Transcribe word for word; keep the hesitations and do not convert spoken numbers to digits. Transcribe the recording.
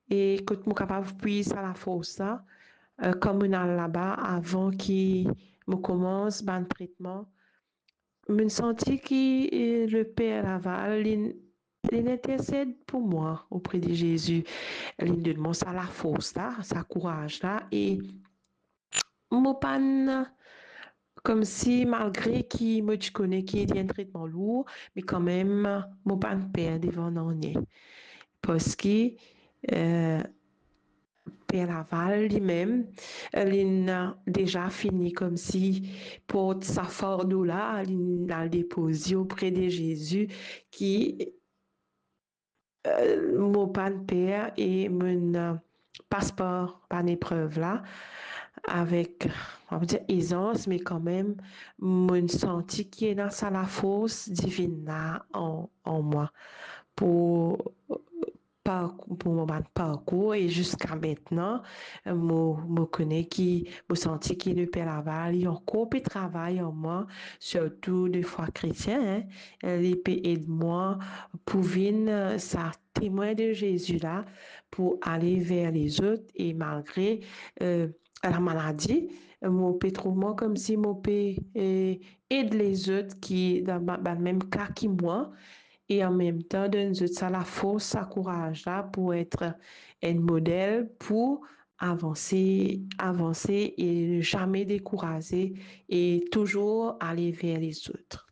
et que je capable puis à la force là, euh, comme on a là-bas avant qu'il me commence ban traitement. Je senti que euh, le Père Laval, il, il intercède pour moi auprès de Jésus. Il donne ça la force là, ça courage là et mon pan comme si malgré qu'il me tu connais qu'il y a un traitement lourd, mais quand même mon pan père devant non parce que euh, Père Laval lui-même, il a déjà fini comme si pour sa fardeau là, il a déposé auprès de Jésus qui euh, mon pan père et mon euh, passeport par épreuve là avec on va dire aisance mais quand même mon senti qui est dans ça la force divine là en, en moi pour parcours, pour mon parcours et jusqu'à maintenant, je me connais qui, me senti qui le Père Laval, il y a encore de travail en moi, surtout des fois chrétien, hein. Il peut aider moi pour venir, ça témoin de Jésus là, pour aller vers les autres et malgré euh, la maladie, mon peut trouver moi comme si mon peut euh, aide les autres qui dans, dans le même cas que moi et en même temps de nous ça la force, ça courage là pour être un modèle pour avancer, avancer et ne jamais décourager et toujours aller vers les autres.